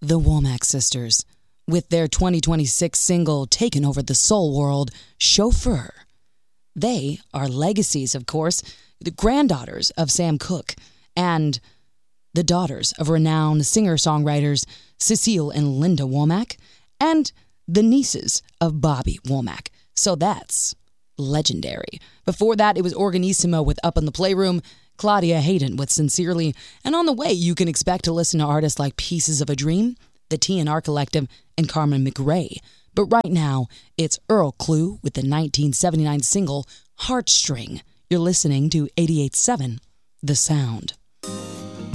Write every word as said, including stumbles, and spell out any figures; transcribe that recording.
the Womack sisters, with their twenty twenty-six single taking over the soul world, Chauffeur. They are legacies, of course, the granddaughters of Sam Cooke, and the daughters of renowned singer-songwriters Cecile and Linda Womack, and the nieces of Bobby Womack. So that's legendary. Before that, it was Organissimo with Up in the Playroom, Claudia Hayden with Sincerely, and on the way, you can expect to listen to artists like Pieces of a Dream, the T and R Collective, and Carmen McRae. But right now, it's Earl Klugh with the nineteen seventy-nine single Heartstring. You're listening to eighty-eight point seven The Sound.